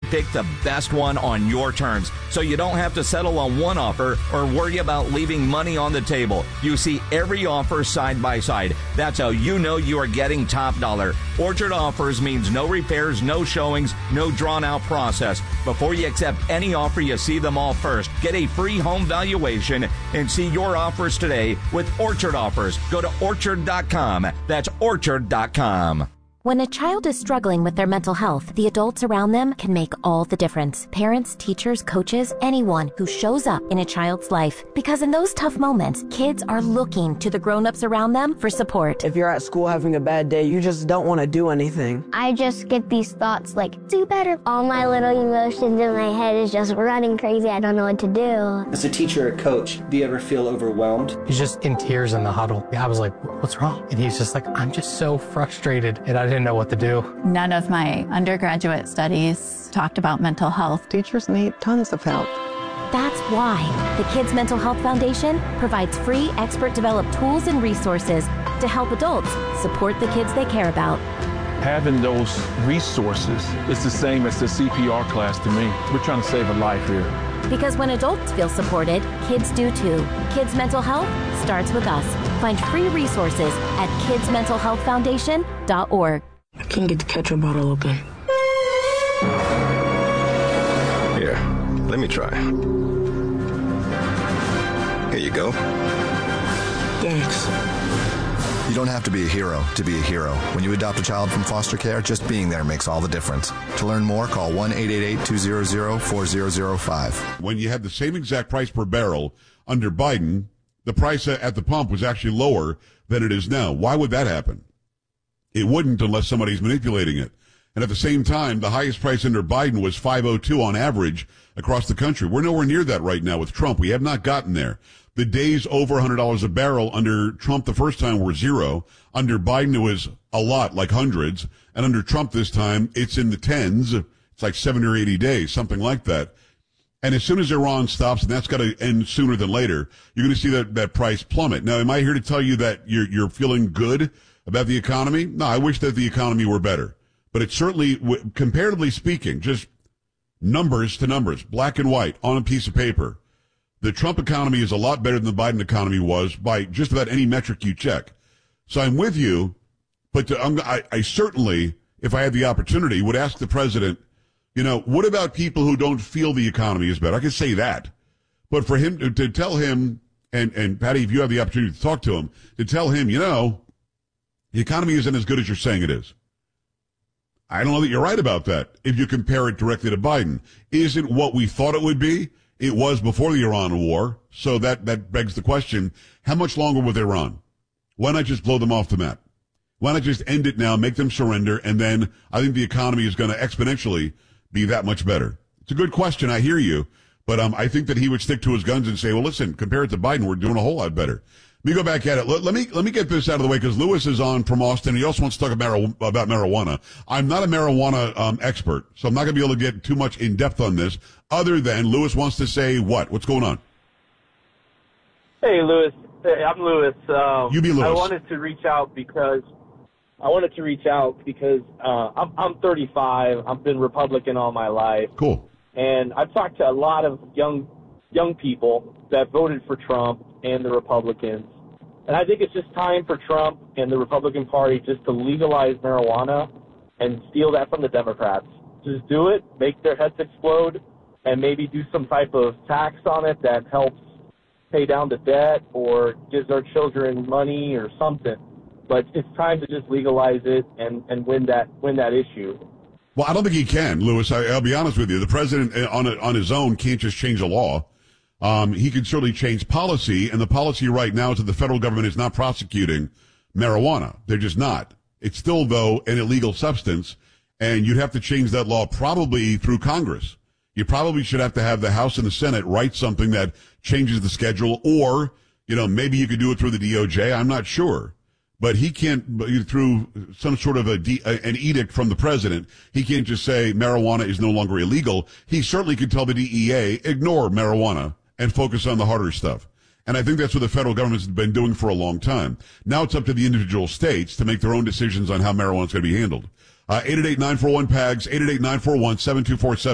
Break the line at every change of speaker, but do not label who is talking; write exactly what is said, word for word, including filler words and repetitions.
Pick the best one on your terms, so you don't have to settle on one offer or worry about leaving money on the table. You see every offer side by side. That's how you know you are getting top dollar. Orchard Offers means no repairs, no showings, no drawn-out process. Before you accept any offer, you see them all first. Get a free home valuation and see your offers today with Orchard Offers. Go to orchard dot com. That's orchard dot com.
When a child is struggling with their mental health, the adults around them can make all the difference. Parents, teachers, coaches, anyone who shows up in a child's life. Because in those tough moments, kids are looking to the grown-ups around them for support.
If you're at school having a bad day, you just don't want to do anything.
I just get these thoughts like, do better. All my little emotions in my head is just running crazy. I don't know what to do.
As a teacher or coach, do you ever feel overwhelmed?
He's just in tears in the huddle. I was like, what's wrong? And he's just like, I'm just so frustrated. And I didn't know what to do.
None of my undergraduate studies talked about mental health.
Teachers need tons of help.
That's why the Kids Mental Health Foundation provides free expert-developed tools and resources to help adults support the kids they care about.
Having those resources is the same as the C P R class to me. We're trying to save a life here.
Because when adults feel supported, kids do too. Kids Mental Health starts with us. Find free resources at kids mental health foundation dot org.
I can't get the ketchup bottle open.
Here, let me try. Here you go.
Thanks.
You don't have to be a hero to be a hero. When you adopt a child from foster care, just being there makes all the difference. To learn more, call one eight eight eight, two hundred, four thousand five.
When you had the same exact price per barrel under Biden, the price at the pump was actually lower than it is now. Why would that happen? It wouldn't unless somebody's manipulating it. And at the same time, the highest price under Biden was five oh two on average across the country. We're nowhere near that right now with Trump. We have not gotten there. The days over one hundred dollars a barrel under Trump the first time were zero. Under Biden, it was a lot, like hundreds. And under Trump this time, it's in the tens. It's like seventy or eighty days, something like that. And as soon as Iran stops, and that's got to end sooner than later, you're going to see that, that price plummet. Now, am I here to tell you that you're, you're feeling good about the economy? No, I wish that the economy were better. But it's certainly, comparatively speaking, just numbers to numbers, black and white, on a piece of paper, the Trump economy is a lot better than the Biden economy was by just about any metric you check. So I'm with you, but to, I, I certainly, if I had the opportunity, would ask the president, you know, what about people who don't feel the economy is better? I could say that. But for him to, to tell him, and, and Patty, if you have the opportunity to talk to him, to tell him, you know, the economy isn't as good as you're saying it is. I don't know that you're right about that if you compare it directly to Biden. Isn't what we thought it would be? It was before the Iran war. So that, that begs the question, how much longer with Iran? Why not just blow them off the map? Why not just end it now, make them surrender, and then I think the economy is going to exponentially be that much better. It's a good question. I hear you. But um, I think that he would stick to his guns and say, well, listen, compared to Biden, we're doing a whole lot better. Let me go back at it. Let, let me let me get this out of the way because Lewis is on from Austin. He also wants to talk about, about marijuana. I'm not a marijuana um, expert, so I'm not going to be able to get too much in depth on this. Other than Lewis wants to say what? What's going on?
Hey, Lewis. Hey, I'm Lewis. Um,
you be Lewis.
I wanted to reach out because I wanted to reach out because uh, I'm I'm thirty-five. I've been Republican all my life.
Cool.
And I've talked to a lot of young young people that voted for Trump and the Republicans. And I think it's just time for Trump and the Republican Party just to legalize marijuana and steal that from the Democrats. Just do it, make their heads explode, and maybe do some type of tax on it that helps pay down the debt or gives our children money or something. But it's time to just legalize it and, and win that win that issue.
Well, I don't think he can, Lewis. I, I'll be honest with you. The president on on his own can't just change a law. Um, he can certainly change policy, and the policy right now is that the federal government is not prosecuting marijuana. They're just not. It's still, though, an illegal substance, and you'd have to change that law probably through Congress. You probably should have to have the House and the Senate write something that changes the schedule, or, you know, maybe you could do it through the D O J. I'm not sure. But he can't, through some sort of a de- an edict from the president, he can't just say marijuana is no longer illegal. He certainly could tell the D E A, ignore marijuana and focus on the harder stuff. And I think that's what the federal government's been doing for a long time. Now it's up to the individual states to make their own decisions on how marijuana is going to be handled. Uh, eight eight eight, nine four one, P A G S, eight eight eight, nine four one, seven two four seven.